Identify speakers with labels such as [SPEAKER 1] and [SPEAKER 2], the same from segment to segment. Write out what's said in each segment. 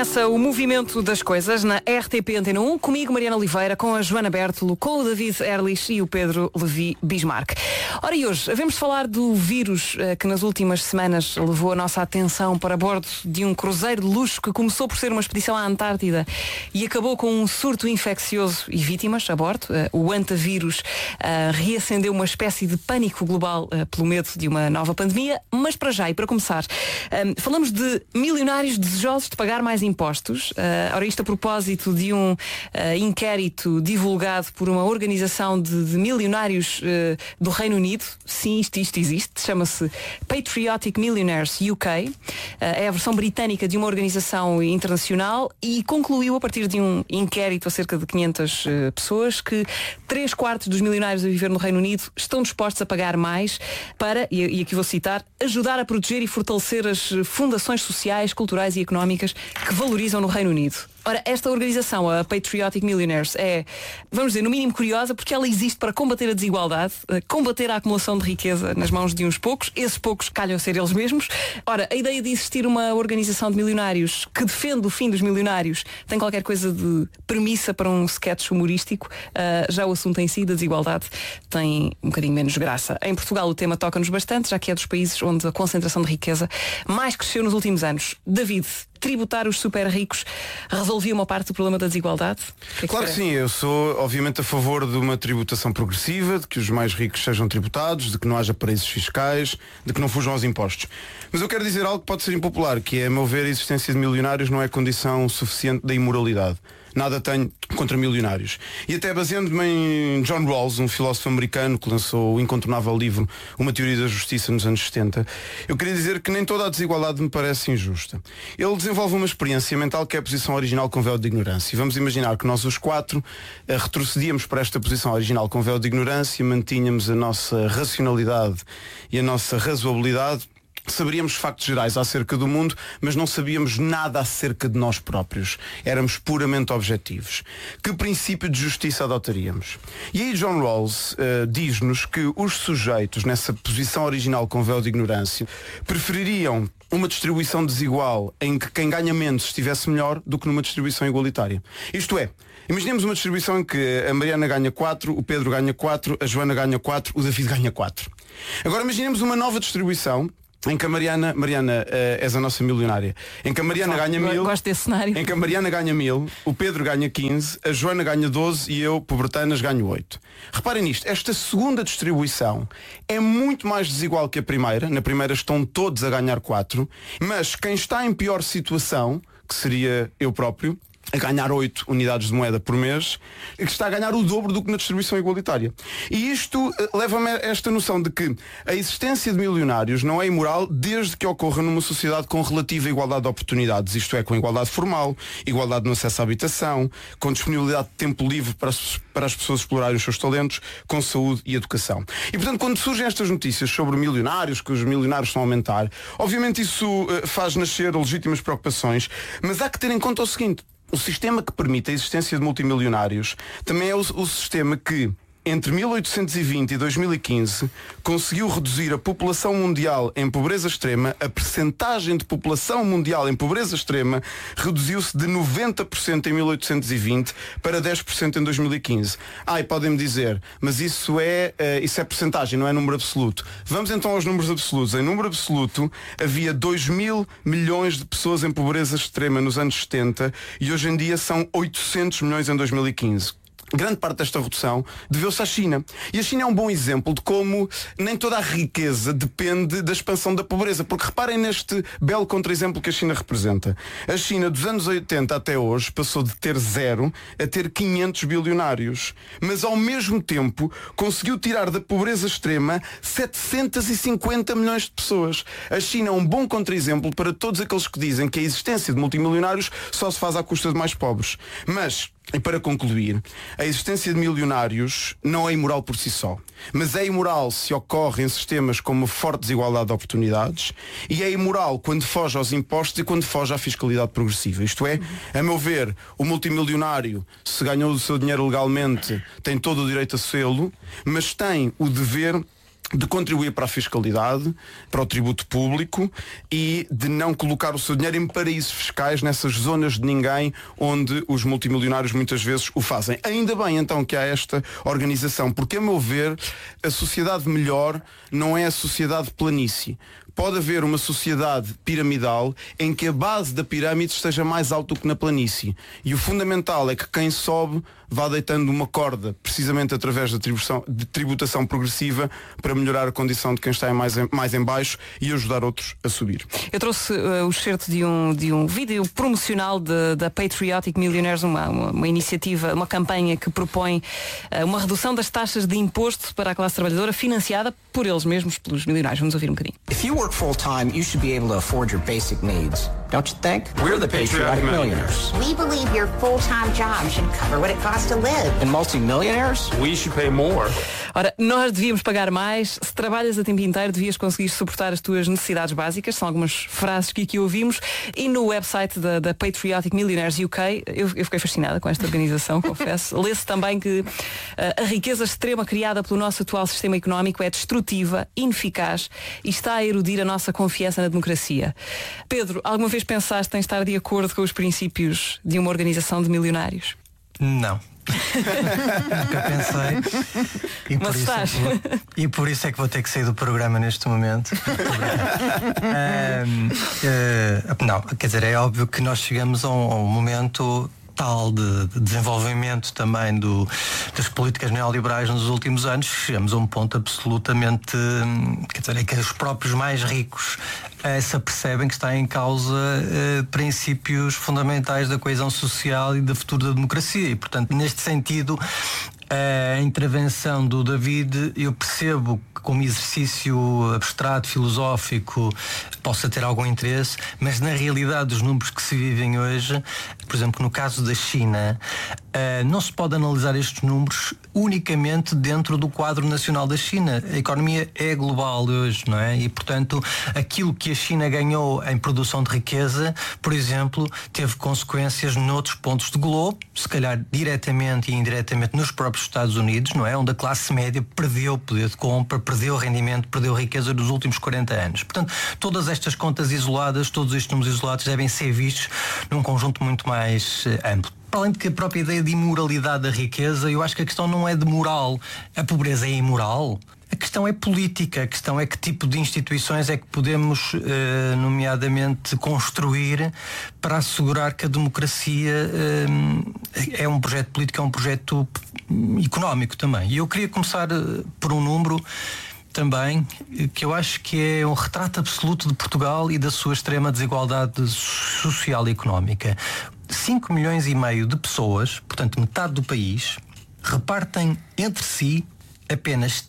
[SPEAKER 1] Começa o movimento das coisas na RTP Antena 1, comigo Mariana Oliveira, com a Joana Bertolo, com o David Erlich e o Pedro Levi Bismarck. Ora, e hoje havemos de falar do vírus que nas últimas semanas levou a nossa atenção para bordo de um cruzeiro de luxo que começou por ser uma expedição à Antártida e acabou com um surto infeccioso e vítimas a bordo. O antavírus reacendeu uma espécie de pânico global pelo medo de uma nova pandemia, mas para já e para começar, falamos de milionários desejosos de pagar mais impostos. Ora, isto a propósito de um inquérito divulgado por uma organização de milionários do Reino Unido. Sim, isto existe. Chama-se Patriotic Millionaires UK. É a versão britânica de uma organização internacional e concluiu a partir de um inquérito a cerca de 500 pessoas que 3/4 dos milionários a viver no Reino Unido estão dispostos a pagar mais para, e aqui vou citar, ajudar a proteger e fortalecer as fundações sociais, culturais e económicas que valorizam no Reino Unido. Ora, esta organização, a Patriotic Millionaires, é, vamos dizer, no mínimo curiosa, porque ela existe para combater a desigualdade, combater a acumulação de riqueza nas mãos de uns poucos. Esses poucos calham ser eles mesmos. Ora, a ideia de existir uma organização de milionários que defende o fim dos milionários tem qualquer coisa de premissa para um sketch humorístico. Já o assunto em si, da desigualdade, tem um bocadinho menos graça. Em Portugal o tema toca-nos bastante, já que é dos países onde a concentração de riqueza mais cresceu nos últimos anos. David, tributar os super ricos resolvia uma parte do problema da desigualdade?
[SPEAKER 2] Claro que sim, eu sou obviamente a favor de uma tributação progressiva, de que os mais ricos sejam tributados, de que não haja paraísos fiscais, de que não fujam aos impostos. Mas eu quero dizer algo que pode ser impopular, que é, a meu ver, a existência de milionários não é condição suficiente da imoralidade. Nada tenho contra milionários. E até baseando-me em John Rawls, um filósofo americano que lançou o incontornável livro Uma Teoria da Justiça nos anos 70, eu queria dizer que nem toda a desigualdade me parece injusta. Ele desenvolve uma experiência mental que é a posição original com véu de ignorância. E vamos imaginar que nós os quatro retrocedíamos para esta posição original com véu de ignorância, mantínhamos a nossa racionalidade e a nossa razoabilidade. Saberíamos factos gerais acerca do mundo, mas não sabíamos nada acerca de nós próprios. Éramos puramente objetivos. Que princípio de justiça adotaríamos? E aí John Rawls diz-nos que os sujeitos, nessa posição original com véu de ignorância, prefeririam uma distribuição desigual em que quem ganha menos estivesse melhor do que numa distribuição igualitária. Isto é, imaginemos uma distribuição em que a Mariana ganha 4, o Pedro ganha 4, a Joana ganha 4, o David ganha 4. Agora imaginemos uma nova distribuição em que a Mariana, és a nossa milionária, em que a Mariana ganha 1000,
[SPEAKER 1] gosto desse cenário.
[SPEAKER 2] em que a Mariana ganha 1000, o Pedro ganha 15, a Joana ganha 12 e eu, pobretanas, ganho 8. Reparem nisto, esta segunda distribuição é muito mais desigual que a primeira. Na primeira estão todos a ganhar 4, mas quem está em pior situação, que seria eu próprio, a ganhar 8 unidades de moeda por mês, que está a ganhar o dobro do que na distribuição igualitária. E isto leva-me a esta noção de que a existência de milionários não é imoral desde que ocorra numa sociedade com relativa igualdade de oportunidades, isto é, com igualdade formal, igualdade no acesso à habitação, com disponibilidade de tempo livre para as pessoas explorarem os seus talentos, com saúde e educação. E portanto, quando surgem estas notícias sobre milionários, que os milionários estão a aumentar, obviamente isso faz nascer legítimas preocupações, mas há que ter em conta o seguinte: o sistema que permite a existência de multimilionários também é o sistema que, entre 1820 e 2015, conseguiu reduzir a população mundial em pobreza extrema. A percentagem de população mundial em pobreza extrema reduziu-se de 90% em 1820 para 10% em 2015. E podem-me dizer, mas isso é percentagem, não é número absoluto. Vamos então aos números absolutos. Em número absoluto, havia 2.000 milhões de pessoas em pobreza extrema nos anos 70 e hoje em dia são 800 milhões em 2015. Grande parte desta redução deveu-se à China. E a China é um bom exemplo de como nem toda a riqueza depende da expansão da pobreza. Porque reparem neste belo contra-exemplo que a China representa. A China, dos anos 80 até hoje, passou de ter 0 a ter 500 bilionários. Mas, ao mesmo tempo, conseguiu tirar da pobreza extrema 750 milhões de pessoas. A China é um bom contra-exemplo para todos aqueles que dizem que a existência de multimilionários só se faz à custa de mais pobres. Mas, e para concluir, a existência de milionários não é imoral por si só, mas é imoral se ocorre em sistemas com uma forte desigualdade de oportunidades, e é imoral quando foge aos impostos e quando foge à fiscalidade progressiva. Isto é, a meu ver, o multimilionário, se ganhou o seu dinheiro legalmente, tem todo o direito a sê-lo, mas tem o dever de contribuir para a fiscalidade, para o tributo público e de não colocar o seu dinheiro em paraísos fiscais, nessas zonas de ninguém onde os multimilionários muitas vezes o fazem. Ainda bem então que há esta organização, porque a meu ver a sociedade melhor não é a sociedade planície. Pode haver uma sociedade piramidal em que a base da pirâmide esteja mais alta do que na planície. E o fundamental é que quem sobe vá deitando uma corda, precisamente através da tributação progressiva, para melhorar a condição de quem está mais em baixo e ajudar outros a subir.
[SPEAKER 1] Eu trouxe o excerto de um vídeo promocional da Patriotic Millionaires, uma iniciativa, uma campanha que propõe uma redução das taxas de imposto para a classe trabalhadora, financiada por eles mesmos, pelos milionários. Vamos ouvir um bocadinho.
[SPEAKER 3] If you work full time, you should be able to afford your basic needs. Don't you think? We're the Patriotic Millionaires.
[SPEAKER 4] We believe your full-time job should cover what it costs to live.
[SPEAKER 3] And multi-millionaires?
[SPEAKER 5] We should pay more.
[SPEAKER 1] Ora, nós devíamos pagar mais. Se trabalhas a tempo inteiro, devias conseguir suportar as tuas necessidades básicas. São algumas frases que aqui ouvimos. E no website da Patriotic Millionaires UK, eu fiquei fascinada com esta organização, confesso. Lê-se também que a riqueza extrema criada pelo nosso atual sistema económico é destrutiva, ineficaz e está a erodir a nossa confiança na democracia. Pedro, alguma vez pensaste em estar de acordo com os princípios de uma organização de milionários?
[SPEAKER 6] Não. Nunca pensei. E por isso é que vou ter que sair do programa neste momento. Não, quer dizer, é óbvio que nós chegamos a um momento tal de desenvolvimento também das políticas neoliberais nos últimos anos. Chegamos a um ponto absolutamente, quer dizer, é que os próprios mais ricos se apercebem que está em causa princípios fundamentais da coesão social e do futuro da democracia. E, portanto, neste sentido, a intervenção do David, eu percebo que como exercício abstrato, filosófico, possa ter algum interesse, mas na realidade os números que se vivem hoje, por exemplo, no caso da China, não se pode analisar estes números unicamente dentro do quadro nacional da China. A economia é global hoje, não é? E, portanto, aquilo que a China ganhou em produção de riqueza, por exemplo, teve consequências noutros pontos do globo, se calhar diretamente e indiretamente nos próprios Estados Unidos, não é? Onde a classe média perdeu poder de compra, perdeu rendimento, perdeu riqueza nos últimos 40 anos. Portanto, todas estas contas isoladas, todos estes números isolados devem ser vistos num conjunto muito mais amplo. Para além de que a própria ideia de imoralidade da riqueza, eu acho que a questão não é de moral. A pobreza é imoral. A questão é política, a questão é que tipo de instituições é que podemos, nomeadamente, construir para assegurar que a democracia é um projeto político, é um projeto económico também. E eu queria começar por um número também, que eu acho que é um retrato absoluto de Portugal e da sua extrema desigualdade social e económica. 5,5 milhões de pessoas, portanto metade do país, repartem entre si apenas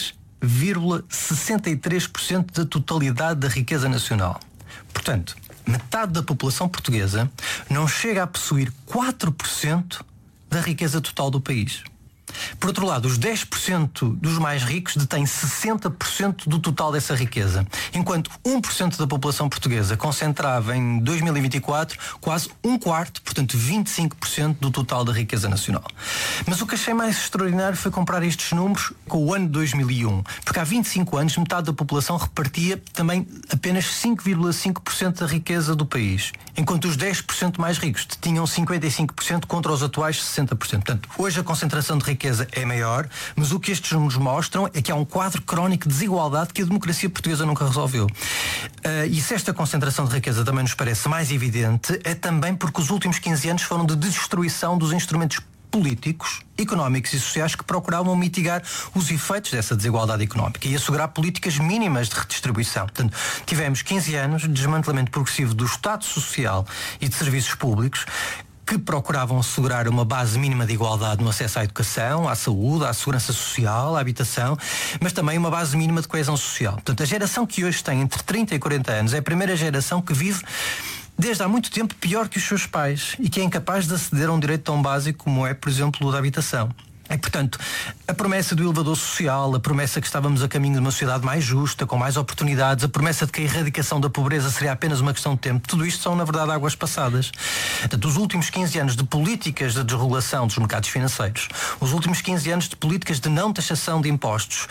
[SPEAKER 6] 3,63% da totalidade da riqueza nacional. Portanto, metade da população portuguesa não chega a possuir 4% da riqueza total do país. Por outro lado, os 10% dos mais ricos detêm 60% do total dessa riqueza, enquanto 1% da população portuguesa concentrava em 2024 quase um quarto, portanto 25% do total da riqueza nacional. Mas o que achei mais extraordinário foi comparar estes números com o ano de 2001, porque há 25 anos metade da população repartia também apenas 5,5% da riqueza do país, enquanto os 10% mais ricos tinham 55% contra os atuais 60%. Portanto, hoje a concentração de riqueza é maior, mas o que estes números mostram é que há um quadro crónico de desigualdade que a democracia portuguesa nunca resolveu. E se esta concentração de riqueza também nos parece mais evidente, é também porque os últimos 15 anos foram de destruição dos instrumentos políticos, económicos e sociais que procuravam mitigar os efeitos dessa desigualdade económica e assegurar políticas mínimas de redistribuição. Portanto, tivemos 15 anos de desmantelamento progressivo do Estado Social e de serviços públicos que procuravam assegurar uma base mínima de igualdade no acesso à educação, à saúde, à segurança social, à habitação, mas também uma base mínima de coesão social. Portanto, a geração que hoje tem entre 30 e 40 anos é a primeira geração que vive desde há muito tempo pior que os seus pais e que é incapaz de aceder a um direito tão básico como é, por exemplo, o da habitação. É que, portanto, a promessa do elevador social, a promessa que estávamos a caminho de uma sociedade mais justa, com mais oportunidades, a promessa de que a erradicação da pobreza seria apenas uma questão de tempo, tudo isto são, na verdade, águas passadas. Portanto, os últimos 15 anos de políticas de desregulação dos mercados financeiros, os últimos 15 anos de políticas de não taxação de impostos,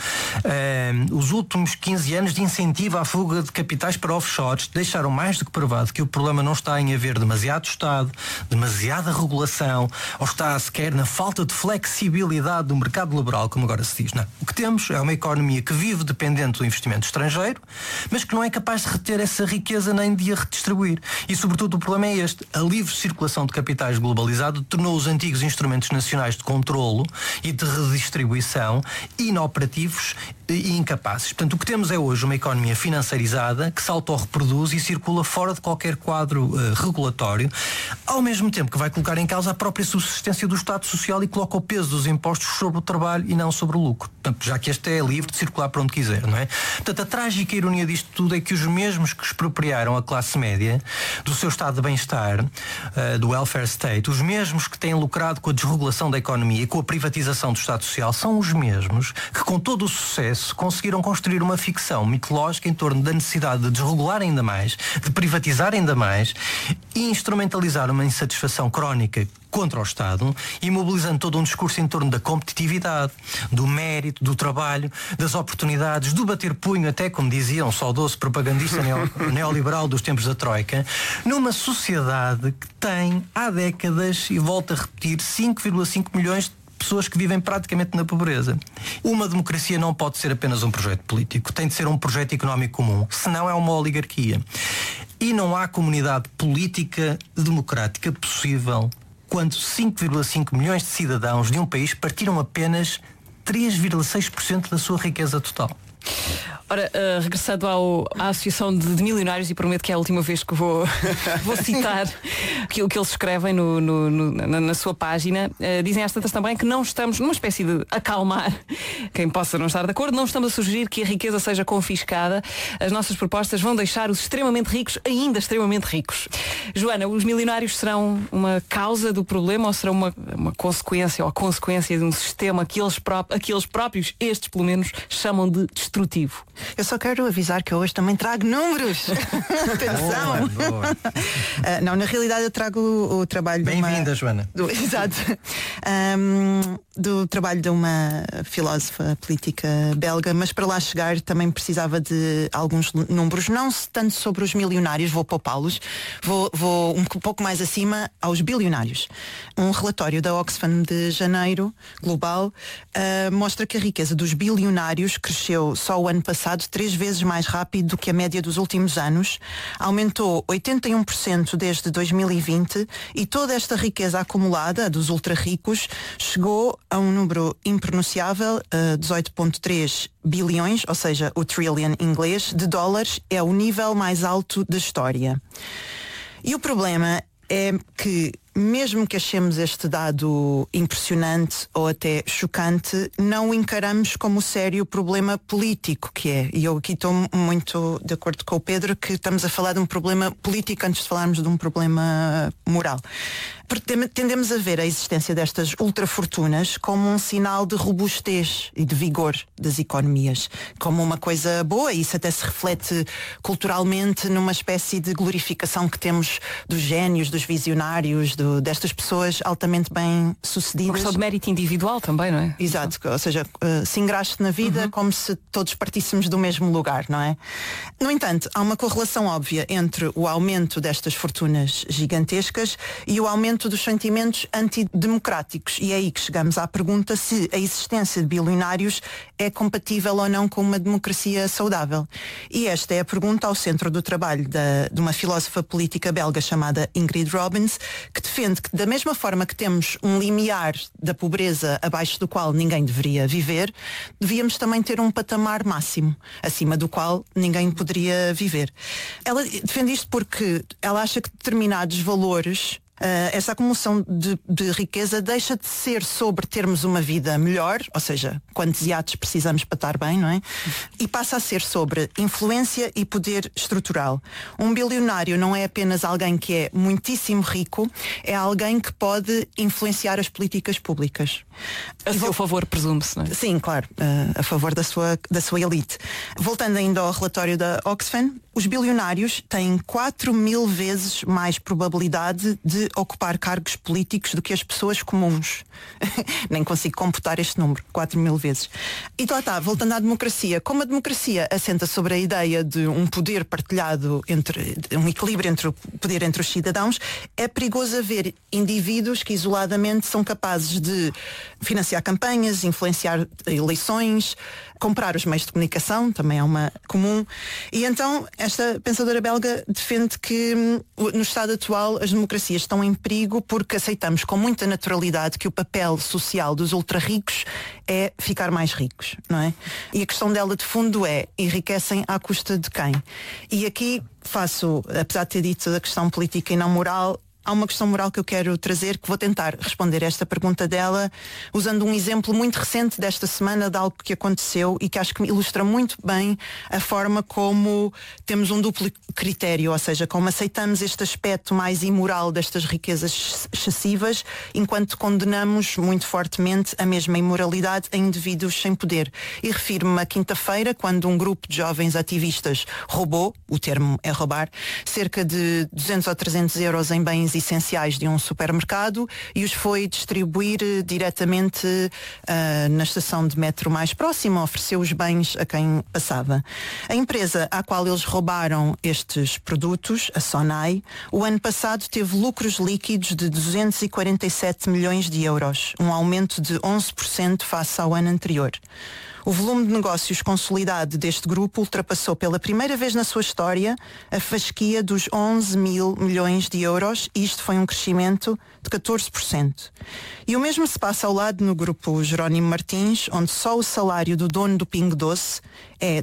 [SPEAKER 6] os últimos 15 anos de incentivo à fuga de capitais para offshores, deixaram mais do que provado que o problema não está em haver demasiado Estado, demasiada regulação, ou está sequer na falta de flexibilidade do mercado laboral, como agora se diz. Não. O que temos é uma economia que vive dependente do investimento estrangeiro, mas que não é capaz de reter essa riqueza nem de a redistribuir. E, sobretudo, o problema é este. A livre circulação de capitais globalizado tornou os antigos instrumentos nacionais de controlo e de redistribuição inoperativos e incapazes. Portanto, o que temos é hoje uma economia financeirizada que se autorreproduz e circula fora de qualquer quadro regulatório, ao mesmo tempo que vai colocar em causa a própria subsistência do Estado Social e coloca o peso dos impostos sobre o trabalho e não sobre o lucro. Portanto, já que este é livre de circular para onde quiser, não é? Portanto, a trágica ironia disto tudo é que os mesmos que expropriaram a classe média do seu estado de bem-estar, do welfare state, os mesmos que têm lucrado com a desregulação da economia e com a privatização do Estado Social, são os mesmos que, com todo o sucesso, conseguiram construir uma ficção mitológica em torno da necessidade de desregular ainda mais, de privatizar ainda mais e instrumentalizar uma insatisfação crónica contra o Estado, imobilizando todo um discurso em torno da competitividade, do mérito, do trabalho, das oportunidades, do bater punho, até como dizia um saudoso propagandista neoliberal dos tempos da Troika, numa sociedade que tem há décadas, e volto a repetir, 5,5 milhões de pessoas que vivem praticamente na pobreza. Uma democracia não pode ser apenas um projeto político, tem de ser um projeto económico comum, senão é uma oligarquia. E não há comunidade política democrática possível quando 5,5 milhões de cidadãos de um país partiram apenas 3,6% da sua riqueza total.
[SPEAKER 1] Ora, regressando à Associação de Milionários, e prometo que é a última vez que vou citar o que eles escrevem na sua página, dizem às tantas também que não estamos numa espécie de acalmar quem possa não estar de acordo, não estamos a sugerir que a riqueza seja confiscada. As nossas propostas vão deixar os extremamente ricos ainda extremamente ricos. Joana, os milionários serão uma causa do problema ou serão uma consequência, ou a consequência de um sistema que eles próprios, estes pelo menos, chamam de destrutivo?
[SPEAKER 5] Eu só quero avisar que eu hoje também trago números. Atenção.
[SPEAKER 6] Boa.
[SPEAKER 5] Não, na realidade eu trago o trabalho de uma...
[SPEAKER 6] Bem-vinda, Joana.
[SPEAKER 5] Exato. Do trabalho de uma filósofa política belga, mas para lá chegar também precisava de alguns números, não tanto sobre os milionários, vou poupá-los, vou um pouco mais acima aos bilionários. Um relatório da Oxfam de janeiro, global, mostra que a riqueza dos bilionários cresceu só o ano passado 3 vezes mais rápido do que a média dos últimos anos, aumentou 81% desde 2020 e toda esta riqueza acumulada dos ultra-ricos chegou a um número impronunciável, 18,3 bilhões, ou seja, o trillion inglês, de dólares, é o nível mais alto da história. E o problema é que, mesmo que achemos este dado impressionante ou até chocante, não o encaramos como sério problema político que é. E eu aqui estou muito de acordo com o Pedro que estamos a falar de um problema político antes de falarmos de um problema moral. Porque tendemos a ver a existência destas ultrafortunas como um sinal de robustez e de vigor das economias, como uma coisa boa, e isso até se reflete culturalmente numa espécie de glorificação que temos dos génios, dos visionários, destas pessoas altamente bem sucedidas.
[SPEAKER 1] Uma questão de mérito individual também, não é?
[SPEAKER 5] Exato, ou seja, se engraste na vida como se todos partíssemos do mesmo lugar, não é? No entanto, há uma correlação óbvia entre o aumento destas fortunas gigantescas e o aumento dos sentimentos antidemocráticos, e é aí que chegamos à pergunta se a existência de bilionários é compatível ou não com uma democracia saudável. E esta é a pergunta ao centro do trabalho de uma filósofa política belga chamada Ingrid Robbins, que defende que, da mesma forma que temos um limiar da pobreza abaixo do qual ninguém deveria viver, devíamos também ter um patamar máximo, acima do qual ninguém poderia viver. Ela defende isto porque ela acha que determinados valores Essa acumulação de riqueza deixa de ser sobre termos uma vida melhor, ou seja, quantos iates precisamos para estar bem, não é? E passa a ser sobre influência e poder estrutural. Um bilionário não é apenas alguém que é muitíssimo rico, é alguém que pode influenciar as políticas públicas.
[SPEAKER 1] A seu favor, presume-se, não é?
[SPEAKER 5] Sim, claro, a favor da sua elite. Voltando ainda ao relatório da Oxfam, os bilionários têm 4.000 vezes mais probabilidade de ocupar cargos políticos do que as pessoas comuns. Nem consigo computar este número, 4.000 vezes. E lá está, voltando à democracia. Como a democracia assenta sobre a ideia de um poder partilhado, um equilíbrio entre o poder entre os cidadãos, é perigoso haver indivíduos que isoladamente são capazes de financiar campanhas, influenciar eleições, comprar os meios de comunicação, também é uma comum. E então esta pensadora belga defende que no estado atual as democracias estão em perigo porque aceitamos com muita naturalidade que o papel social dos ultra-ricos é ficar mais ricos, não é? E a questão dela de fundo é, enriquecem à custa de quem? E aqui faço, apesar de ter dito da questão política e não moral, há uma questão moral que eu quero trazer, que vou tentar responder esta pergunta dela usando um exemplo muito recente desta semana de algo que aconteceu e que acho que ilustra muito bem a forma como temos um duplo critério, ou seja, como aceitamos este aspecto mais imoral destas riquezas excessivas, enquanto condenamos muito fortemente a mesma imoralidade em indivíduos sem poder. E refiro-me a quinta-feira, quando um grupo de jovens ativistas roubou, o termo é roubar, cerca de 200 ou 300 euros em bens essenciais de um supermercado e os foi distribuir diretamente na estação de metro mais próxima, ofereceu os bens a quem passava. A empresa à qual eles roubaram estes produtos, a Sonai, o ano passado teve lucros líquidos de 247 milhões de euros, um aumento de 11% face ao ano anterior. O volume de negócios consolidado deste grupo ultrapassou pela primeira vez na sua história a fasquia dos 11 mil milhões de euros e isto foi um crescimento de 14%. E o mesmo se passa ao lado no grupo Jerónimo Martins, onde só o salário do dono do Pingo Doce é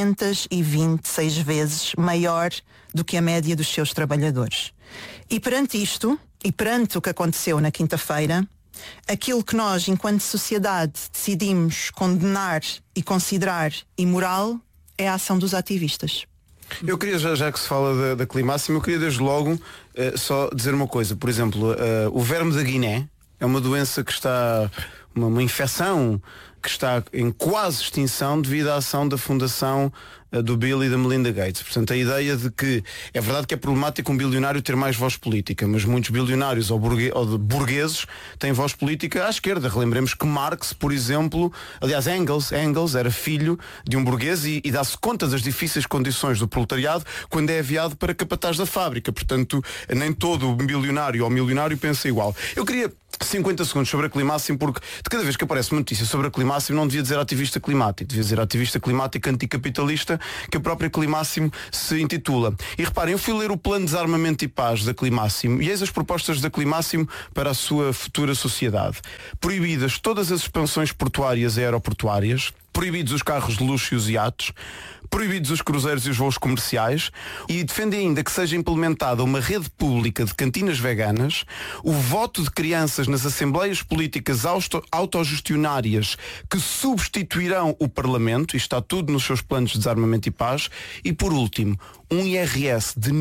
[SPEAKER 5] 226 vezes maior do que a média dos seus trabalhadores. E perante isto, e perante o que aconteceu na quinta-feira, aquilo que nós, enquanto sociedade, decidimos condenar e considerar imoral é a ação dos ativistas.
[SPEAKER 2] Eu queria, já que se fala da climáxima, eu queria desde logo só dizer uma coisa. Por exemplo, o verme da Guiné é uma doença que está, uma infecção que está em quase extinção devido à ação da Fundação do Bill e da Melinda Gates. Portanto, a ideia de que é verdade que é problemático um bilionário ter mais voz política, mas muitos bilionários ou burgueses têm voz política à esquerda. Relembremos que Marx, por exemplo, aliás Engels era filho de um burguês e dá-se conta das difíceis condições do proletariado quando é enviado para capataz da fábrica. Portanto, nem todo o bilionário ou milionário pensa igual. Eu queria 50 segundos sobre a climáxima, porque de cada vez que aparece uma notícia sobre a climáxima não devia dizer ativista climático, devia dizer ativista climático anticapitalista, que a própria climáxima se intitula. E reparem, eu fui ler o plano de desarmamento e paz da climáxima e eis as propostas da climáxima para a sua futura sociedade. Proibidas todas as expansões portuárias e aeroportuárias, proibidos os carros de luxo e os iates, proibidos os cruzeiros e os voos comerciais, e defende ainda que seja implementada uma rede pública de cantinas veganas, o voto de crianças nas assembleias políticas autogestionárias que substituirão o Parlamento, e está tudo nos seus planos de desarmamento e paz, e por último, um IRS de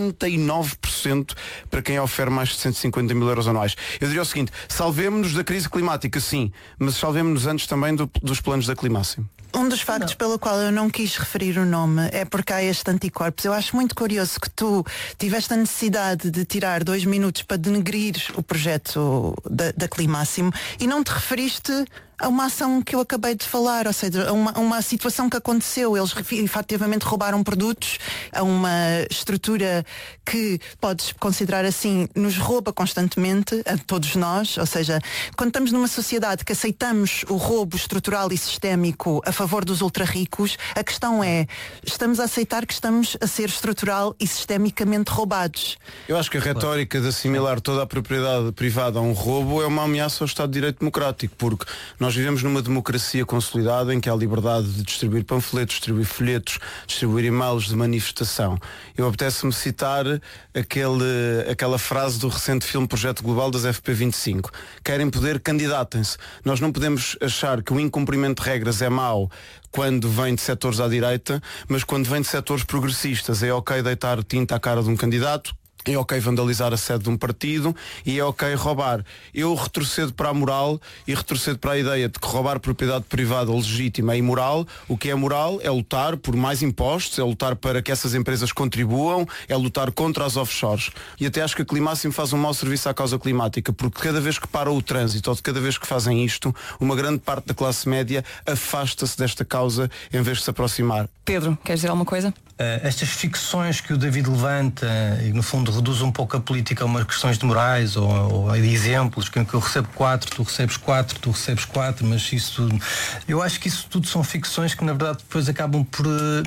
[SPEAKER 2] 99% para quem oferece mais de 150 mil euros anuais. Eu diria o seguinte, salvemos-nos da crise climática, sim, mas salvemos-nos antes também dos planos da climáxima.
[SPEAKER 5] Um dos factos pelo qual eu não quis referir o nome é porque há este anticorpos. Eu acho muito curioso que tu tiveste a necessidade de tirar 2 minutos para denegrir o projeto da Climáximo e não te referiste a uma ação que eu acabei de falar, ou seja, a uma situação que aconteceu. Eles efetivamente roubaram produtos a uma estrutura que, podes considerar assim, nos rouba constantemente, a todos nós. Ou seja, quando estamos numa sociedade que aceitamos o roubo estrutural e sistémico a favor dos ultra-ricos, a questão é, estamos a aceitar que estamos a ser estrutural e sistemicamente roubados.
[SPEAKER 2] Eu acho que a retórica de assimilar toda a propriedade privada a um roubo é uma ameaça ao Estado de Direito Democrático, porque nós Nós vivemos numa democracia consolidada em que há liberdade de distribuir panfletos, distribuir folhetos, distribuir e-mails de manifestação. Eu apetece-me citar aquela frase do recente filme Projeto Global das FP25. Querem poder, candidatem-se. Nós não podemos achar que o incumprimento de regras é mau quando vem de setores à direita, mas quando vem de setores progressistas é ok deitar tinta à cara de um candidato, é ok vandalizar a sede de um partido e é ok roubar. Eu retrocedo para a moral e retrocedo para a ideia de que roubar propriedade privada legítima é imoral. O que é moral é lutar por mais impostos, é lutar para que essas empresas contribuam, é lutar contra as offshores. E até acho que a Climáximo faz um mau serviço à causa climática, porque cada vez que para o trânsito ou de cada vez que fazem isto, uma grande parte da classe média afasta-se desta causa em vez de se aproximar.
[SPEAKER 1] Pedro, queres dizer alguma coisa?
[SPEAKER 6] Estas ficções que o David levanta e no fundo reduz um pouco a política a umas questões de morais ou de exemplos, que eu recebo 4, tu recebes 4, tu recebes 4, mas isso tudo, eu acho que isso tudo são ficções que na verdade depois acabam por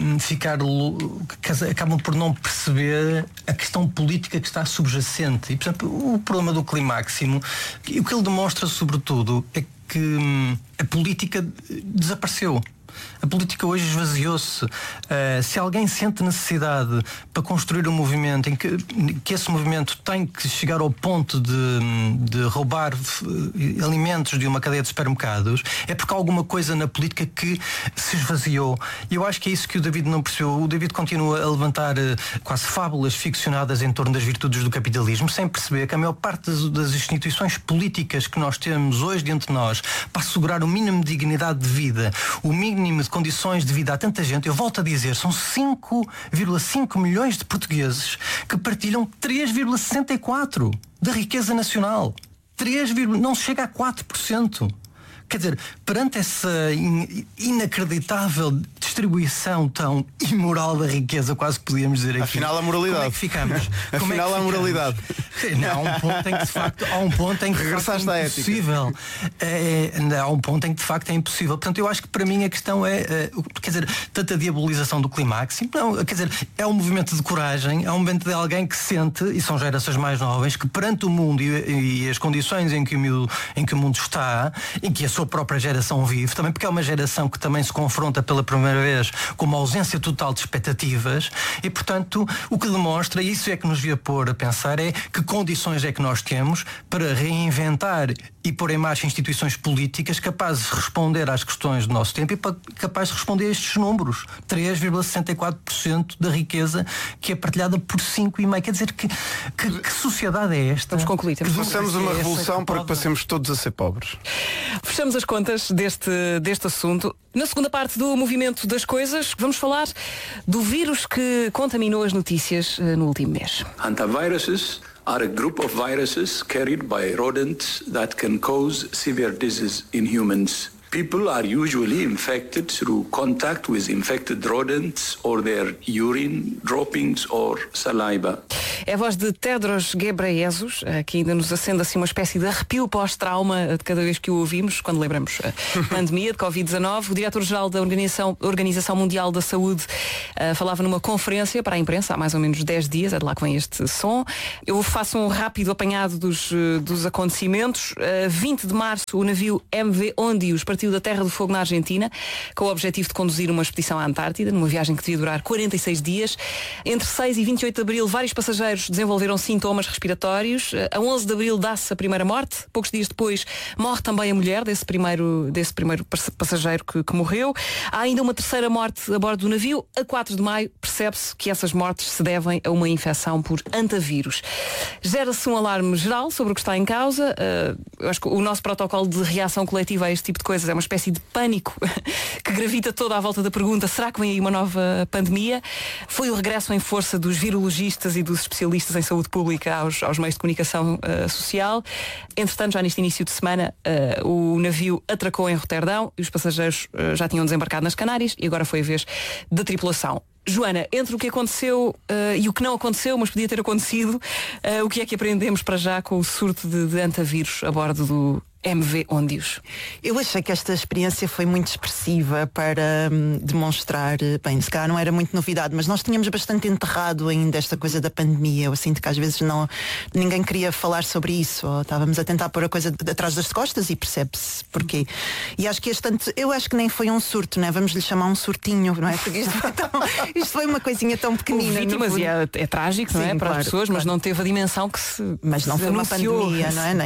[SPEAKER 6] acabam por não perceber a questão política que está subjacente. E por exemplo, o problema do Climáximo, o que ele demonstra sobretudo é que a política desapareceu. A política hoje esvaziou-se. Se alguém sente necessidade para construir um movimento em que esse movimento tem que chegar ao ponto de roubar alimentos de uma cadeia de supermercados, é porque há alguma coisa na política que se esvaziou. E eu acho que é isso que o David não percebeu. O David continua a levantar quase fábulas ficcionadas em torno das virtudes do capitalismo, sem perceber que a maior parte das instituições políticas que nós temos hoje diante de nós para assegurar o mínimo de dignidade de vida, o mínimo de condições de vida a tanta gente, eu volto a dizer, são 5,5 milhões de portugueses que partilham 3,64% da riqueza nacional. Não chega a 4%. Quer dizer, perante essa inacreditável distribuição tão imoral da riqueza, quase podíamos dizer aqui.
[SPEAKER 2] Afinal, a moralidade.
[SPEAKER 6] Como é que ficamos?
[SPEAKER 2] Afinal, a moralidade.
[SPEAKER 6] Não, há um ponto em que
[SPEAKER 2] regressaste à ética.
[SPEAKER 6] Impossível. Há um ponto em que de facto é impossível. Portanto, eu acho que para mim a questão é, quer dizer, tanta diabolização do Climáximo, não, quer dizer, é um movimento de coragem, é um momento de alguém que sente, e são gerações mais novas, que perante o mundo e as condições em que o mundo está, em que a sua própria geração vive, também porque é uma geração que também se confronta pela primeira vez com uma ausência total de expectativas e, portanto, o que demonstra, e isso é que nos devia pôr a pensar, é que condições é que nós temos para reinventar e pôr em marcha instituições políticas capazes de responder às questões do nosso tempo e capazes de responder a estes números. 3,64% da riqueza que é partilhada por 5,5%. Quer dizer, que sociedade é esta?
[SPEAKER 1] Vamos concluir.
[SPEAKER 2] Façamos uma revolução para que passemos todos a ser pobres.
[SPEAKER 1] Fechamos as contas deste assunto. Na segunda parte do Movimento das Coisas, vamos falar do vírus que contaminou as notícias no último mês.
[SPEAKER 7] Antiviruses are a group of viruses carried by rodents that can cause severe disease in humans. People are usually infected through contact with infected rodents or their urine, droppings or saliva.
[SPEAKER 1] É a voz de Tedros Ghebreyesus, que ainda nos acende assim uma espécie de arrepio pós-trauma de cada vez que o ouvimos, quando lembramos a pandemia de Covid-19. O diretor-geral da Organização Mundial da Saúde falava numa conferência para a imprensa há mais ou menos 10 dias, é de lá que vem este som. Eu faço um rápido apanhado dos acontecimentos. 20 de março, o navio MV Ondius partiu da Terra do Fogo na Argentina, com o objetivo de conduzir uma expedição à Antártida, numa viagem que devia durar 46 dias. Entre 6 e 28 de abril, vários passageiros desenvolveram sintomas respiratórios. A 11 de abril dá-se a primeira morte. Poucos dias depois morre também a mulher desse primeiro passageiro que morreu. Há ainda uma terceira morte a bordo do navio. A 4 de maio percebe-se que essas mortes se devem a uma infecção por antavírus. Gera-se um alarme geral sobre o que está em causa. Eu acho que o nosso protocolo de reação coletiva a este tipo de coisas é uma espécie de pânico que gravita toda à volta da pergunta: será que vem aí uma nova pandemia? Foi o regresso em força dos virologistas e dos especialistas em saúde pública aos meios de comunicação social. Entretanto, já neste início de semana, o navio atracou em Roterdão e os passageiros já tinham desembarcado nas Canárias e agora foi a vez da tripulação. Joana, entre o que aconteceu e o que não aconteceu, mas podia ter acontecido, o que é que aprendemos para já com o surto de antavírus a bordo do MV Óndios?
[SPEAKER 5] Eu achei que esta experiência foi muito expressiva para demonstrar, bem, se calhar não era muito novidade, mas nós tínhamos bastante enterrado ainda esta coisa da pandemia. Eu sinto que às vezes ninguém queria falar sobre isso, ou estávamos a tentar pôr a coisa atrás das costas e percebe-se porquê. E acho que eu acho que nem foi um surto, não é? Vamos lhe chamar um surtinho, não é? Porque isto foi uma coisinha tão pequenina.
[SPEAKER 1] Vítimas, e é trágico, não é?
[SPEAKER 5] Sim,
[SPEAKER 1] para
[SPEAKER 5] claro,
[SPEAKER 1] as pessoas, mas não teve a dimensão que se.
[SPEAKER 5] Mas não
[SPEAKER 1] se
[SPEAKER 5] foi uma
[SPEAKER 1] anunciou.
[SPEAKER 5] pandemia, não é?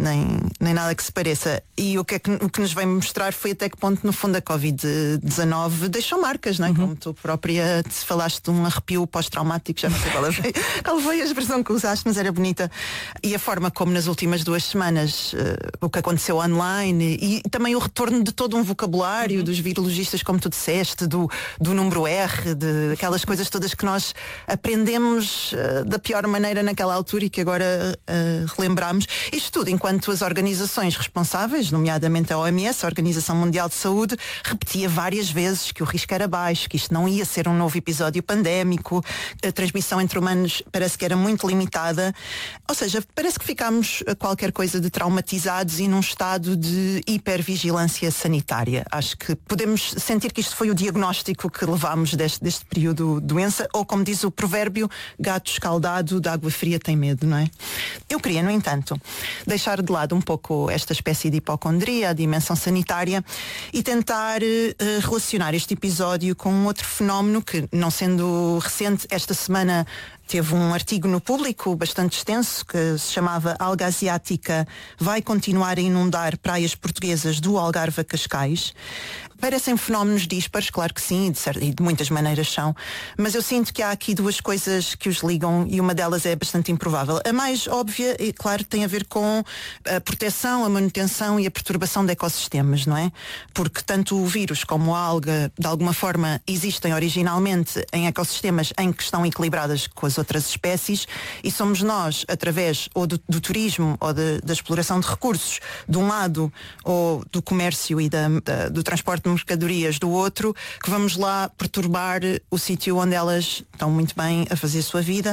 [SPEAKER 5] Nem nada que se pareça. E o que nos vem mostrar foi até que ponto, no fundo, a Covid-19 deixou marcas, não é? Como tu própria te falaste de um arrepio pós-traumático, já não sei qual foi a expressão que usaste, mas era bonita. E a forma como nas últimas 2 semanas o que aconteceu online e também o retorno de todo um vocabulário dos virologistas, como tu disseste, do número R, de aquelas coisas todas que nós aprendemos da pior maneira naquela altura e que agora relembramos. Isto tudo enquanto as organizações responsáveis, nomeadamente a OMS, a Organização Mundial de Saúde, repetia várias vezes que o risco era baixo, que isto não ia ser um novo episódio pandémico, a transmissão entre humanos parece que era muito limitada. Ou seja, parece que ficámos qualquer coisa de traumatizados e num estado de hipervigilância sanitária. Acho que podemos sentir que isto foi o diagnóstico que levámos deste período de doença, ou como diz o provérbio, gato escaldado de água fria tem medo, não é? Eu queria, no entanto, deixar de lado um pouco esta espécie de hipocondria, a dimensão sanitária, e tentar relacionar este episódio com um outro fenómeno que, não sendo recente, esta semana teve um artigo no Público bastante extenso que se chamava Alga Asiática vai continuar a inundar praias portuguesas do Algarve a Cascais. Parecem fenómenos díspares, claro que sim, e de muitas maneiras são, mas eu sinto que há aqui 2 coisas que os ligam e uma delas é bastante improvável. A mais óbvia, e claro, tem a ver com a proteção, a manutenção e a perturbação de ecossistemas, não é? Porque tanto o vírus como a alga, de alguma forma, existem originalmente em ecossistemas em que estão equilibradas com as outras espécies, e somos nós, através ou do turismo ou da exploração de recursos de um lado, ou do comércio e do transporte de mercadorias do outro, que vamos lá perturbar o sítio onde elas estão muito bem a fazer a sua vida.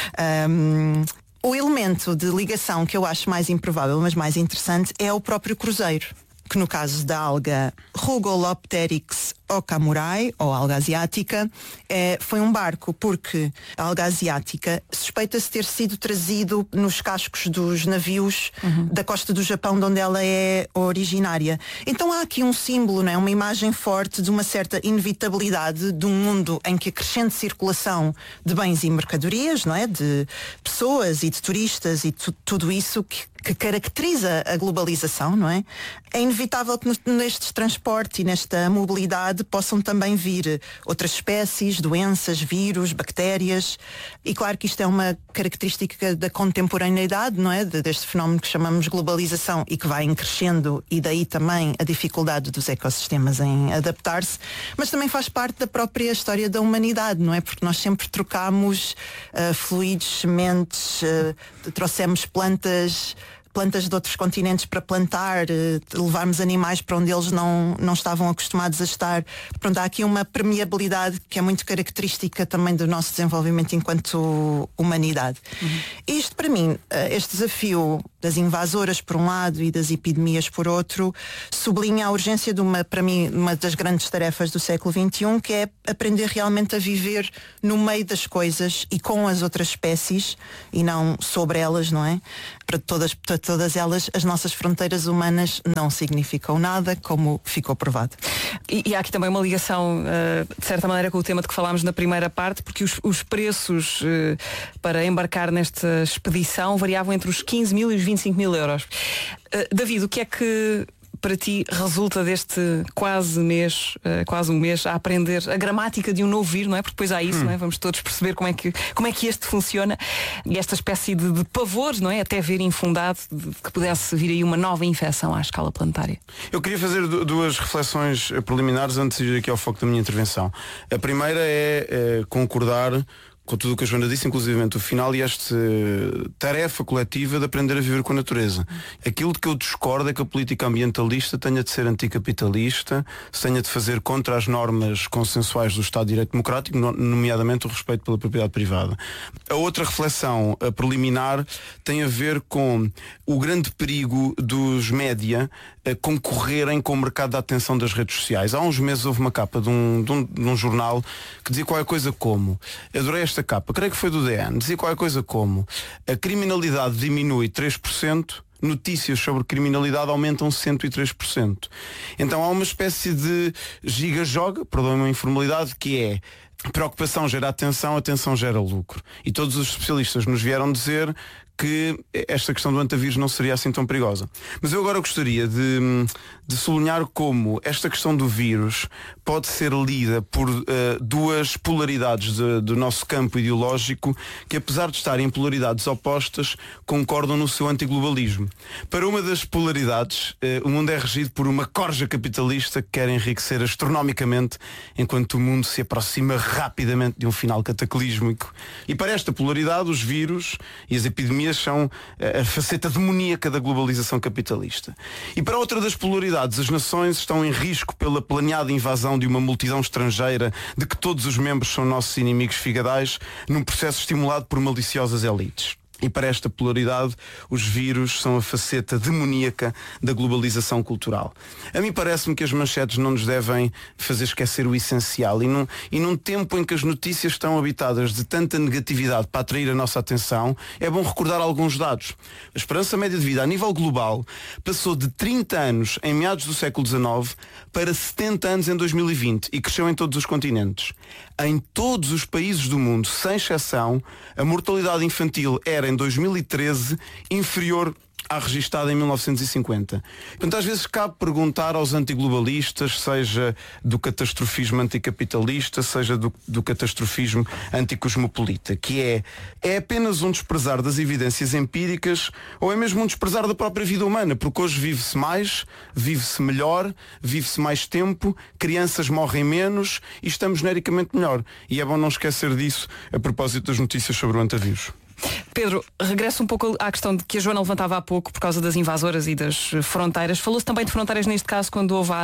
[SPEAKER 5] O elemento de ligação que eu acho mais improvável, mas mais interessante, é o próprio cruzeiro, que no caso da alga Rugolopteryx okamurai, ou alga asiática, foi um barco, porque a alga asiática suspeita-se ter sido trazido nos cascos dos navios da costa do Japão, de onde ela é originária. Então há aqui um símbolo, não é? Uma imagem forte de uma certa inevitabilidade de um mundo em que a crescente circulação de bens e mercadorias, não é? De pessoas e de turistas e tudo isso que caracteriza a globalização, não é? É inevitável que neste transporte e nesta mobilidade possam também vir outras espécies, doenças, vírus, bactérias, e claro que isto é uma característica da contemporaneidade, não é? Deste fenómeno que chamamos globalização e que vai em crescendo, e daí também a dificuldade dos ecossistemas em adaptar-se, mas também faz parte da própria história da humanidade, não é? Porque nós sempre trocamos fluidos, sementes, trouxemos plantas de outros continentes para plantar, levarmos animais para onde eles não estavam acostumados a estar. Pronto, há aqui uma permeabilidade que é muito característica também do nosso desenvolvimento enquanto humanidade. Isto, para mim, este desafio das invasoras por um lado e das epidemias por outro, sublinha a urgência para mim, uma das grandes tarefas do século XXI, que é aprender realmente a viver no meio das coisas e com as outras espécies e não sobre elas, não é? Para todas elas, as nossas fronteiras humanas não significam nada, como ficou provado.
[SPEAKER 1] E há aqui também uma ligação, de certa maneira, com o tema de que falámos na primeira parte, porque os preços para embarcar nesta expedição variavam entre os 15 mil e os 25 mil euros. David, o que é que para ti resulta deste quase um mês a aprender a gramática de um novo vírus, não é? Porque depois há isso, não é? Vamos todos perceber como é que este funciona, e esta espécie de pavor, não é? Até ver infundado de que pudesse vir aí uma nova infecção à escala planetária.
[SPEAKER 2] Eu queria fazer 2 reflexões preliminares antes de ir aqui ao foco da minha intervenção. A primeira é concordar com tudo o que a Joana disse, inclusivamente o final e esta tarefa coletiva de aprender a viver com a natureza. Aquilo de que eu discordo é que a política ambientalista tenha de ser anticapitalista, se tenha de fazer contra as normas consensuais do Estado de Direito Democrático, nomeadamente o respeito pela propriedade privada. A outra reflexão preliminar tem a ver com o grande perigo dos média concorrerem com o mercado da atenção das redes sociais. Há uns meses houve uma capa de um jornal que dizia qualquer coisa como, adorei esta capa, creio que foi do DN, dizia qualquer coisa como, a criminalidade diminui 3%, notícias sobre criminalidade aumentam 103%. Então há uma espécie de giga-joga, perdoem-me a informalidade, que é preocupação gera atenção, atenção gera lucro. E todos os especialistas nos vieram dizer que esta questão do antavírus não seria assim tão perigosa. Mas eu agora gostaria de sublinhar como esta questão do vírus pode ser lida por duas polaridades do nosso campo ideológico que, apesar de estarem em polaridades opostas, concordam no seu antiglobalismo. Para uma das polaridades, o mundo é regido por uma corja capitalista que quer enriquecer astronomicamente enquanto o mundo se aproxima rapidamente de um final cataclísmico. E para esta polaridade, os vírus e as epidemias são a faceta demoníaca da globalização capitalista. E para outra das polaridades, as nações estão em risco pela planeada invasão de uma multidão estrangeira de que todos os membros são nossos inimigos figadais, num processo estimulado por maliciosas elites. E para esta polaridade, os vírus são a faceta demoníaca da globalização cultural. A mim parece-me que as manchetes não nos devem fazer esquecer o essencial. E num tempo em que as notícias estão habitadas de tanta negatividade para atrair a nossa atenção, é bom recordar alguns dados. A esperança média de vida a nível global passou de 30 anos em meados do século XIX para 70 anos em 2020 e cresceu em todos os continentes. Em todos os países do mundo, sem exceção, a mortalidade infantil era em 2013 inferior à registada em 1950. Portanto, às vezes cabe perguntar aos antiglobalistas, seja do catastrofismo anticapitalista, seja do catastrofismo anticosmopolita, que é apenas um desprezar das evidências empíricas ou é mesmo um desprezar da própria vida humana, porque hoje vive-se mais, vive-se melhor, vive-se mais tempo, crianças morrem menos e estamos genericamente melhor. E é bom não esquecer disso a propósito das notícias sobre o antavírus.
[SPEAKER 1] Pedro, regresso um pouco à questão de que a Joana levantava há pouco por causa das invasoras e das fronteiras. Falou-se também de fronteiras neste caso quando houve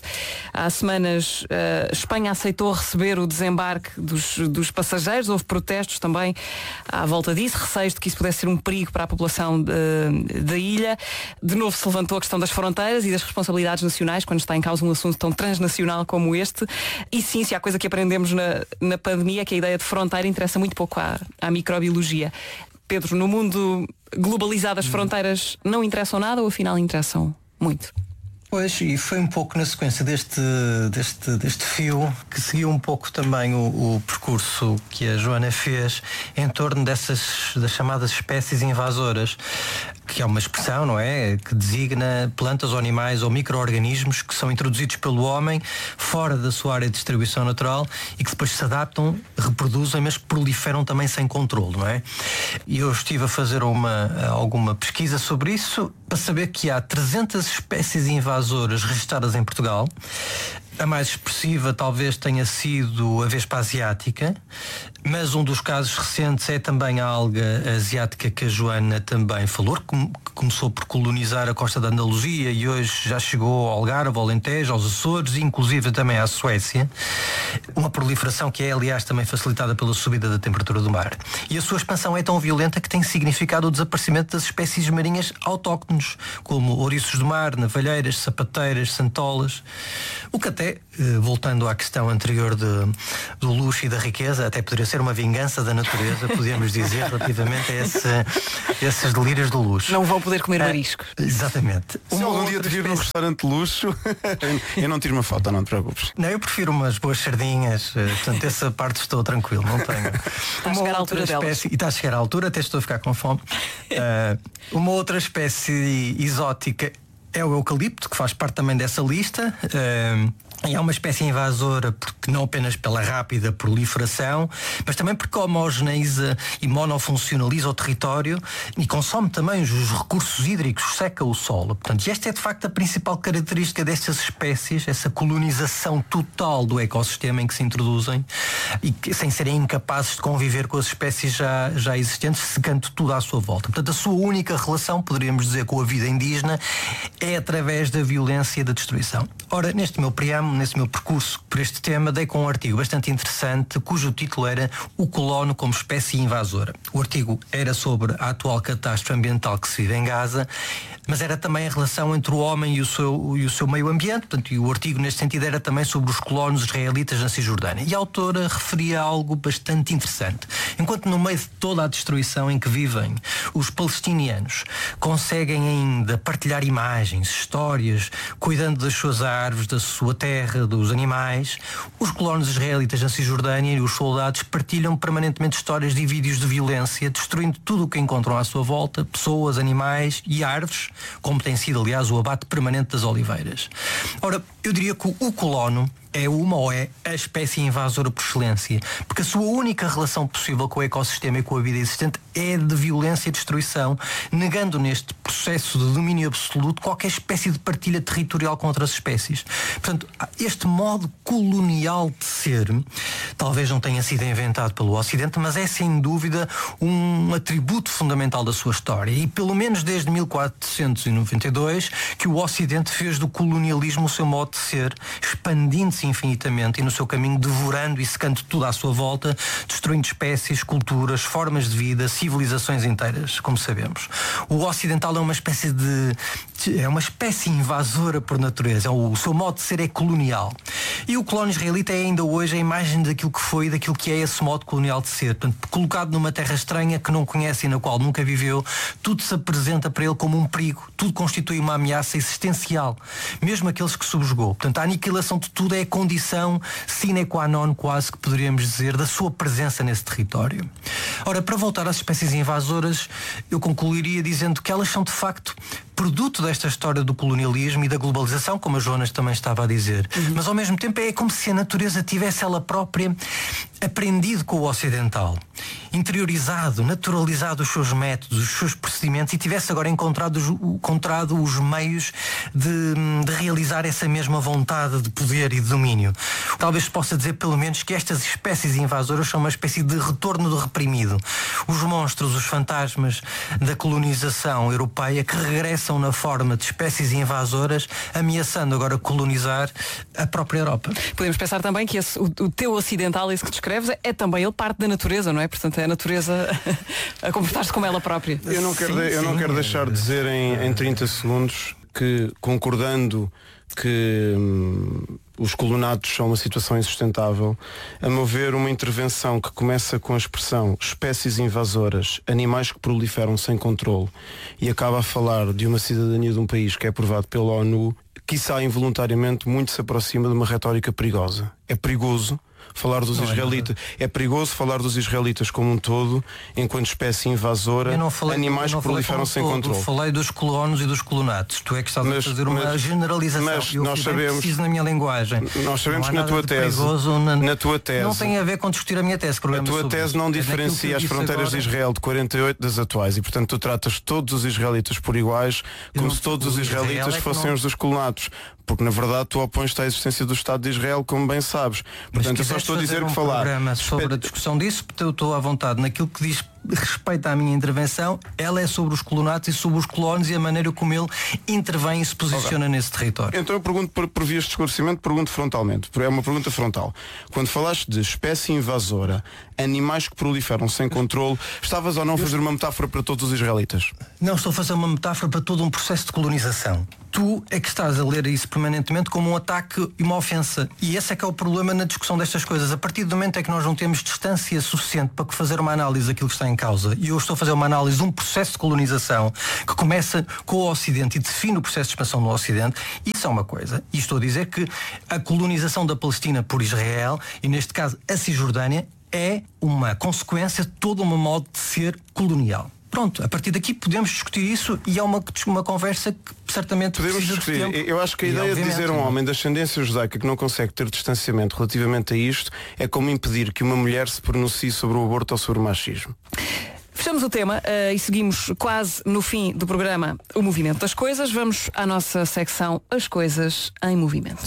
[SPEAKER 1] há semanas Espanha aceitou receber o desembarque dos passageiros. Houve protestos também à volta disso, receios de que isso pudesse ser um perigo para a população da ilha. De novo se levantou a questão das fronteiras e das responsabilidades nacionais quando está em causa um assunto tão transnacional como este. E sim, se há coisa que aprendemos na pandemia é que a ideia de fronteira interessa muito pouco à microbiologia. Pedro, no mundo globalizado as fronteiras não interessam nada ou afinal interessam muito?
[SPEAKER 6] Pois, e foi um pouco na sequência deste fio que seguiu um pouco também o percurso que a Joana fez em torno das chamadas espécies invasoras, que é uma expressão, não é? Que designa plantas ou animais ou micro-organismos que são introduzidos pelo homem fora da sua área de distribuição natural e que depois se adaptam, reproduzem, mas proliferam também sem controle, não é? E eu estive a fazer alguma pesquisa sobre isso para saber que há 300 espécies invasoras registradas em Portugal. A mais expressiva talvez tenha sido a vespa asiática, mas um dos casos recentes é também a alga asiática que a Joana também falou, que começou por colonizar a costa da Andaluzia e hoje já chegou ao Algarve, ao Alentejo, aos Açores e inclusive também à Suécia. Uma proliferação que é, aliás, também facilitada pela subida da temperatura do mar. E a sua expansão é tão violenta que tem significado o desaparecimento das espécies marinhas autóctones, como ouriços do mar, navalheiras, sapateiras, santolas. O que até, voltando à questão anterior do luxo e da riqueza, até poderia ser uma vingança da natureza, podíamos dizer, relativamente a esses delírios do luxo.
[SPEAKER 1] Não vão poder comer mariscos.
[SPEAKER 6] Exatamente.
[SPEAKER 2] Se algum dia te vir num restaurante de luxo, eu não tiro uma foto, não te preocupes.
[SPEAKER 6] Não, eu prefiro umas boas sardinhas, portanto essa parte estou tranquilo, não tenho.
[SPEAKER 1] Está a chegar à altura delas.
[SPEAKER 6] E está a chegar à altura, até estou a ficar com fome. Uma outra espécie exótica é o eucalipto, que faz parte também dessa lista. E é uma espécie invasora porque não apenas pela rápida proliferação, mas também porque homogeneiza e monofuncionaliza o território e consome também os recursos hídricos, seca o solo. Portanto, esta é de facto a principal característica destas espécies, essa colonização total do ecossistema em que se introduzem e que, sem serem incapazes de conviver com as espécies já existentes, secando tudo à sua volta. Portanto, a sua única relação, poderíamos dizer, com a vida indígena é através da violência e da destruição. Ora, neste meu percurso por este tema, dei com um artigo bastante interessante cujo título era O Colono como espécie invasora. O artigo era sobre a atual catástrofe ambiental que se vive em Gaza, mas era também a relação entre o homem e o seu meio ambiente, portanto, e o artigo neste sentido era também sobre os colonos israelitas na Cisjordânia. E a autora referia algo bastante interessante. Enquanto no meio de toda a destruição em que vivem, os palestinianos conseguem ainda partilhar imagens, histórias, cuidando das suas árvores, da sua terra, dos animais, os colonos israelitas na Cisjordânia e os soldados partilham permanentemente histórias de vídeos de violência, destruindo tudo o que encontram à sua volta, pessoas, animais e árvores, como tem sido, aliás, o abate permanente das oliveiras. Ora, eu diria que o colono é a espécie invasora por excelência, porque a sua única relação possível com o ecossistema e com a vida existente é de violência e destruição, negando neste processo de domínio absoluto qualquer espécie de partilha territorial com outras espécies. Portanto, este modo colonial de ser talvez não tenha sido inventado pelo Ocidente, mas é sem dúvida um atributo fundamental da sua história, e pelo menos desde 1492 que o Ocidente fez do colonialismo o seu modo de ser, expandindo-se infinitamente e no seu caminho devorando e secando tudo à sua volta, destruindo espécies, culturas, formas de vida, civilizações inteiras, como sabemos. O ocidental é uma espécie invasora por natureza. O seu modo de ser é colonial. E o colono israelita é ainda hoje a imagem daquilo que foi e daquilo que é esse modo colonial de ser. Portanto, colocado numa terra estranha que não conhece e na qual nunca viveu, tudo se apresenta para ele como um perigo, tudo constitui uma ameaça existencial, mesmo aqueles que subjugou. Portanto, a aniquilação de tudo é a condição sine qua non, quase que poderíamos dizer, da sua presença nesse território. Ora, para voltar às espécies invasoras, eu concluiria dizendo que elas são de facto produto desta história do colonialismo e da globalização, como a Jonas também estava a dizer. Mas ao mesmo tempo é como se a natureza tivesse ela própria aprendido com o ocidental, interiorizado, naturalizado os seus métodos, os seus procedimentos, e tivesse agora encontrado os meios de realizar essa mesma vontade de poder e de domínio. Talvez se possa dizer pelo menos que estas espécies invasoras são uma espécie de retorno do reprimido. Os monstros, os fantasmas da colonização europeia que regressam na forma de espécies invasoras, ameaçando agora colonizar a própria Europa.
[SPEAKER 1] Podemos pensar também que o teu ocidental, esse que descreves, é também ele parte da natureza, não é? Portanto, é a natureza a comportar-se como ela própria.
[SPEAKER 2] Eu não quero deixar de dizer em 30 segundos que, concordando que os colonatos são uma situação insustentável, a meu ver, uma intervenção que começa com a expressão espécies invasoras, animais que proliferam sem controle, e acaba a falar de uma cidadania de um país que é aprovado pela ONU, quiçá involuntariamente muito se aproxima de uma retórica perigosa. É perigoso falar dos israelitas. É perigoso falar dos israelitas como um todo, enquanto espécie invasora, animais que proliferam sem controle.
[SPEAKER 6] Falei dos colonos e dos colonatos. Tu é que estás a fazer uma generalização.
[SPEAKER 2] Mas nós sabemos,
[SPEAKER 6] preciso na minha linguagem.
[SPEAKER 2] Nós sabemos que na tua tese,
[SPEAKER 6] não tem a ver com discutir a minha tese.
[SPEAKER 2] A tua tese não diferencia as fronteiras de Israel de 48 das atuais, e portanto tu tratas todos os israelitas por iguais, como se todos os israelitas fossem os dos colonatos. Porque na verdade tu opões-te à existência do Estado de Israel, como bem sabes. Portanto, eu só estou a dizer que falar
[SPEAKER 6] sobre a discussão disso, eu estou à vontade. Naquilo que diz respeito à minha intervenção, ela é sobre os colonatos e sobre os colonos e a maneira como ele intervém e se posiciona nesse território.
[SPEAKER 2] Então eu pergunto por vias de esclarecimento, pergunto frontalmente. É uma pergunta frontal. Quando falaste de espécie invasora, animais que proliferam sem controle, estavas ou não a fazer uma metáfora para todos os israelitas?
[SPEAKER 6] Não, estou a fazer uma metáfora para todo um processo de colonização. Tu é que estás a ler isso permanentemente como um ataque e uma ofensa. E esse é que é o problema na discussão destas coisas. A partir do momento em que nós não temos distância suficiente para fazer uma análise daquilo que está em causa, e eu estou a fazer uma análise de um processo de colonização que começa com o Ocidente e define o processo de expansão no Ocidente, isso é uma coisa. E estou a dizer que a colonização da Palestina por Israel, e neste caso a Cisjordânia, é uma consequência de todo um modo de ser colonial. pronto, a partir daqui podemos discutir isso e é uma conversa que certamente
[SPEAKER 2] podemos discutir. Eu acho que a ideia de dizer um homem de ascendência judaica que não consegue ter distanciamento relativamente a isto é como impedir que uma mulher se pronuncie sobre o aborto ou sobre o machismo.
[SPEAKER 1] Fechamos o tema e seguimos quase no fim do programa O Movimento das Coisas. Vamos à nossa secção As Coisas em Movimento.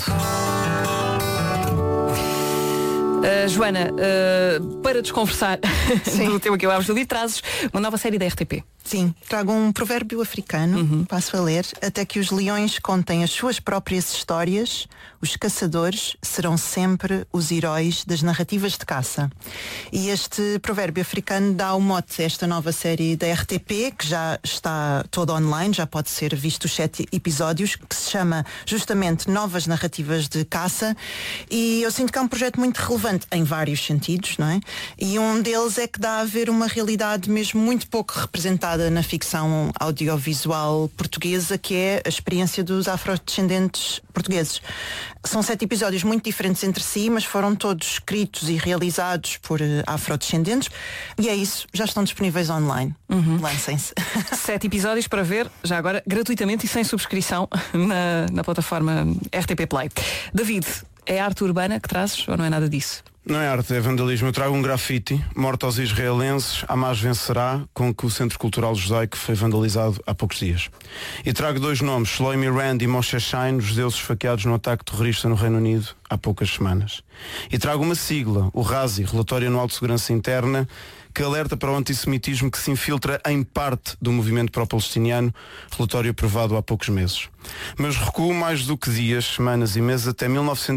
[SPEAKER 1] Joana, para desconversar do tema que eu abro ali, trazes uma nova série da RTP.
[SPEAKER 5] Sim, trago um provérbio africano, passo a ler: até que os leões contem as suas próprias histórias, os caçadores serão sempre os heróis das narrativas de caça. E este provérbio africano dá o mote a esta nova série da RTP, que já está toda online, já pode ser visto os 7 episódios, que se chama justamente Novas Narrativas de Caça, e eu sinto que é um projeto muito relevante em vários sentidos, não é? E um deles é que dá a ver uma realidade mesmo muito pouco representada na ficção audiovisual portuguesa, que é a experiência dos afrodescendentes portugueses. São 7 episódios muito diferentes entre si, mas foram todos escritos e realizados por afrodescendentes. E é isso, já estão disponíveis online. Lancem-se.
[SPEAKER 1] 7 episódios para ver, já agora, gratuitamente e sem subscrição na plataforma RTP Play. David, é arte urbana que trazes ou não é nada disso?
[SPEAKER 2] Não é arte, é vandalismo. Eu trago um grafite, morte aos israelenses, Hamas vencerá, com que o Centro Cultural Judaico foi vandalizado há poucos dias. E trago 2 nomes, Shlomi Rand e Moshe Shain, os judeus esfaqueados no ataque terrorista no Reino Unido há poucas semanas. E trago uma sigla, o RASI, Relatório Anual de Segurança Interna, que alerta para o antissemitismo que se infiltra em parte do movimento pró-palestiniano, relatório aprovado há poucos meses. Mas recuo mais do que dias, semanas e meses até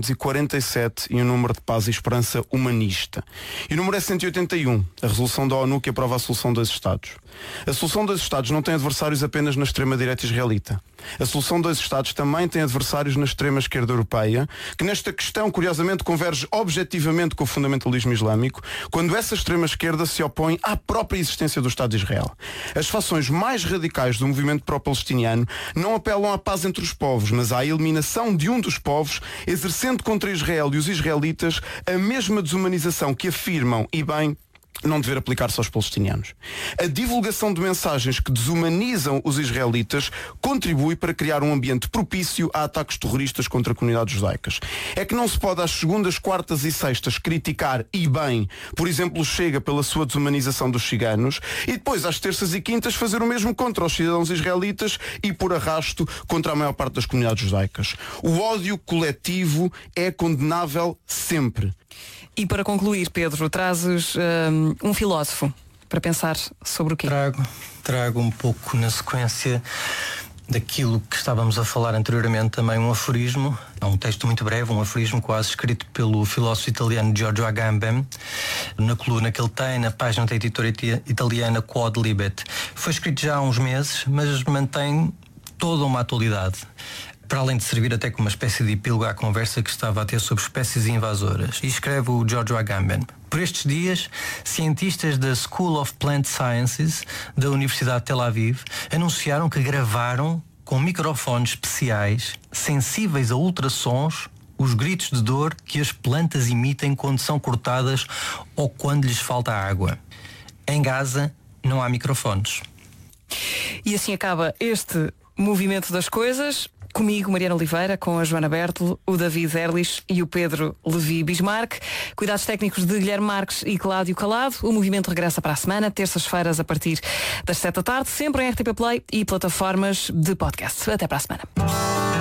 [SPEAKER 2] 1947 e um número de paz e esperança humanista. E o número é 181, a resolução da ONU que aprova a solução 2 Estados. A solução 2 Estados não tem adversários apenas na extrema-direita israelita. A solução 2 Estados também tem adversários na extrema-esquerda europeia, que nesta questão, curiosamente, converge objetivamente com o fundamentalismo islâmico, quando essa extrema-esquerda se opõe à própria existência do Estado de Israel. As fações mais radicais do movimento pró-palestiniano não apelam à paz entre os povos, mas à eliminação de um dos povos, exercendo contra Israel e os israelitas a mesma desumanização que afirmam, e bem, não dever aplicar-se aos palestinianos. A divulgação de mensagens que desumanizam os israelitas contribui para criar um ambiente propício a ataques terroristas contra comunidades judaicas. É que não se pode às segundas, quartas e sextas criticar, e bem, por exemplo, o Chega pela sua desumanização dos ciganos, e depois às terças e quintas fazer o mesmo contra os cidadãos israelitas e, por arrasto, contra a maior parte das comunidades judaicas. O ódio coletivo é condenável sempre.
[SPEAKER 1] E para concluir, Pedro, trazes um filósofo para pensar sobre o quê?
[SPEAKER 6] Trago um pouco na sequência daquilo que estávamos a falar anteriormente, também um aforismo. É um texto muito breve, um aforismo quase escrito pelo filósofo italiano Giorgio Agamben, na coluna que ele tem, na página da editora italiana Quod Libet. Foi escrito já há uns meses, mas mantém toda uma atualidade, para além de servir até como uma espécie de epílogo à conversa que estava a ter sobre espécies invasoras. E escreve o Giorgio Agamben: por estes dias, cientistas da School of Plant Sciences da Universidade de Tel Aviv anunciaram que gravaram com microfones especiais, sensíveis a ultrassons, os gritos de dor que as plantas emitem quando são cortadas ou quando lhes falta água. Em Gaza não há microfones.
[SPEAKER 1] E assim acaba este Movimento das Coisas. Comigo, Mariana Oliveira, com a Joana Bertolo, o David Erlich e o Pedro Levi Bismarck. Cuidados técnicos de Guilherme Marques e Cláudio Calado. O movimento regressa para a semana, terças-feiras a partir das 7 da tarde, sempre em RTP Play e plataformas de podcast. Até para a semana.